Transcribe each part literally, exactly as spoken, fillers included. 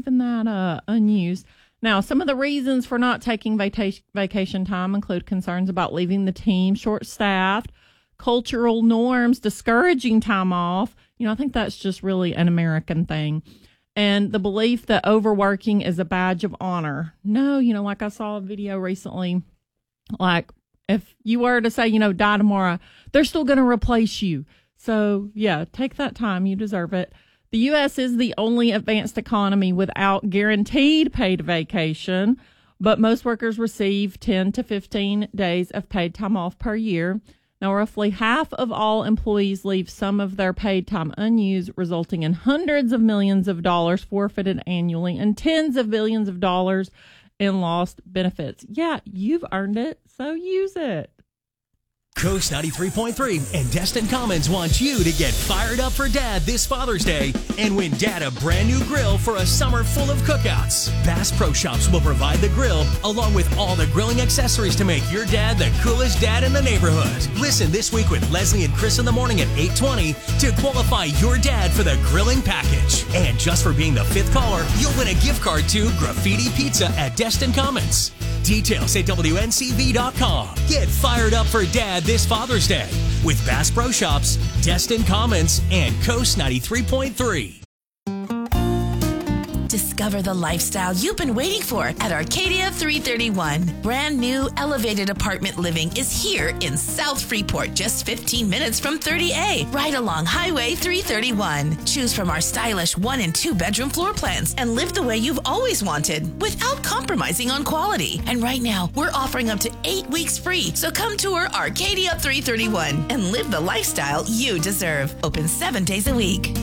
leaving that uh, unused. Now, some of the reasons for not taking vaca- vacation time include concerns about leaving the team short-staffed, cultural norms discouraging time off. You know, I think that's just really an American thing. And the belief that overworking is a badge of honor. No, you know, like I saw a video recently, like if you were to say, you know, die tomorrow, they're still going to replace you. So, yeah, take that time. You deserve it. The U S is the only advanced economy without guaranteed paid vacation, but most workers receive ten to fifteen days of paid time off per year. Now, roughly half of all employees leave some of their paid time unused, resulting in hundreds of millions of dollars forfeited annually and tens of billions of dollars in lost benefits. Yeah, you've earned it, so use it. Coast ninety-three point three and Destin Commons wants you to get fired up for Dad this Father's Day and win Dad a brand new grill for a summer full of cookouts. Bass Pro Shops will provide the grill along with all the grilling accessories to make your dad the coolest dad in the neighborhood. Listen this week with Leslie and Chris in the morning at eight twenty to qualify your dad for the grilling package. And just for being the fifth caller, you'll win a gift card to Graffiti Pizza at Destin Commons. Details at W N C V dot com. Get fired up for Dad this Father's Day with Bass Pro Shops, Destin Commons, and Coast ninety-three point three. Discover the lifestyle you've been waiting for at Arcadia three thirty-one. Brand new elevated apartment living is here in South Freeport, just fifteen minutes from thirty A, right along Highway three thirty-one. Choose from our stylish one and two bedroom floor plans and live the way you've always wanted without compromising on quality. And right now, we're offering up to eight weeks free. So come tour Arcadia three thirty-one and live the lifestyle you deserve. Open seven days a week.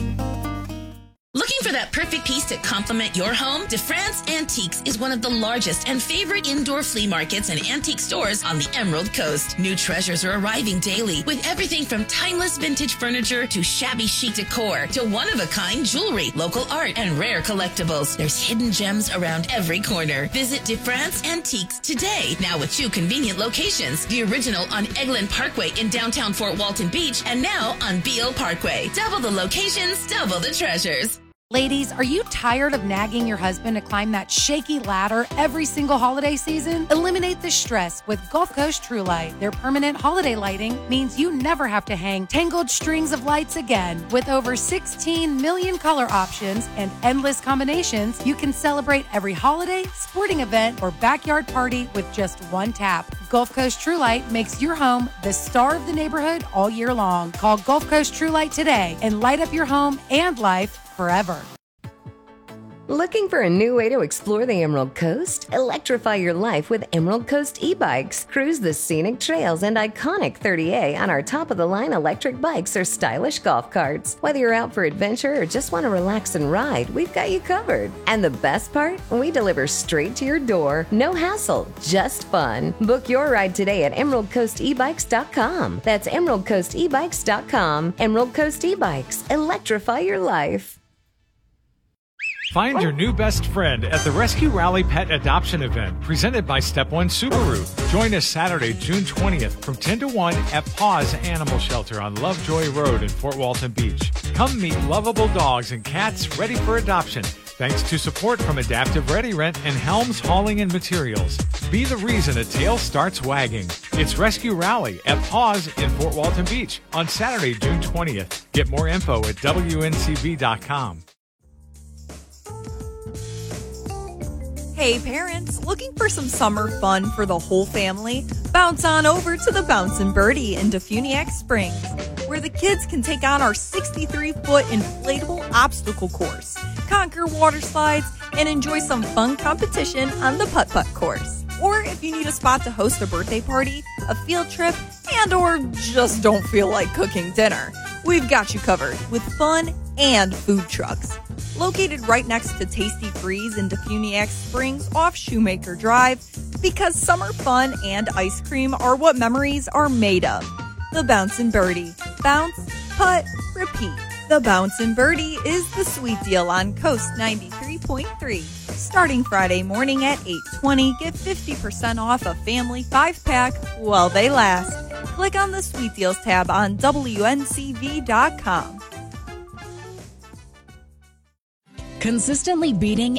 Looking for that perfect piece to complement your home? DeFrance Antiques is one of the largest and favorite indoor flea markets and antique stores on the Emerald Coast. New treasures are arriving daily with everything from timeless vintage furniture to shabby chic decor to one-of-a-kind jewelry, local art, and rare collectibles. There's hidden gems around every corner. Visit DeFrance Antiques today, now with two convenient locations. The original on Eglin Parkway in downtown Fort Walton Beach and now on Beale Parkway. Double the locations, double the treasures. Ladies, are you tired of nagging your husband to climb that shaky ladder every single holiday season? Eliminate the stress with Gulf Coast True Light. Their permanent holiday lighting means you never have to hang tangled strings of lights again. With over sixteen million color options and endless combinations, you can celebrate every holiday, sporting event, or backyard party with just one tap. Gulf Coast True Light makes your home the star of the neighborhood all year long. Call Gulf Coast True Light today and light up your home and life forever. Looking for a new way to explore the Emerald Coast? Electrify your life with Emerald Coast e-bikes. Cruise the scenic trails and iconic thirty A on our top-of-the-line electric bikes or stylish golf carts. Whether you're out for adventure or just want to relax and ride, we've got you covered. And the best part? We deliver straight to your door. No hassle, just fun. Book your ride today at emerald coast e bikes dot com. That's emerald coast e bikes dot com. Emerald Coast e-bikes. Electrify your life. Find your new best friend at the Rescue Rally Pet Adoption Event presented by Step One Subaru. Join us Saturday, June twentieth from ten to one at Paws Animal Shelter on Lovejoy Road in Fort Walton Beach. Come meet lovable dogs and cats ready for adoption thanks to support from Adaptive Ready Rent and Helms Hauling and Materials. Be the reason a tail starts wagging. It's Rescue Rally at Paws in Fort Walton Beach on Saturday, June twentieth. Get more info at W N C V dot com. Hey parents, looking for some summer fun for the whole family? Bounce on over to the Bouncin' Birdie in Defuniak Springs, where the kids can take on our sixty-three foot inflatable obstacle course, conquer water slides, and enjoy some fun competition on the putt-putt course. Or if you need a spot to host a birthday party, a field trip, and or just don't feel like cooking dinner, we've got you covered with fun and food trucks. Located right next to Tasty Freeze in Defuniak Springs off Shoemaker Drive, because summer fun and ice cream are what memories are made of. The Bouncin' Birdie. Bounce, putt, repeat. The Bouncin' Birdie is the sweet deal on Coast ninety-three point three. Starting Friday morning at eight twenty, get fifty percent off a family five-pack while they last. Click on the Sweet Deals tab on W N C V dot com. Consistently beating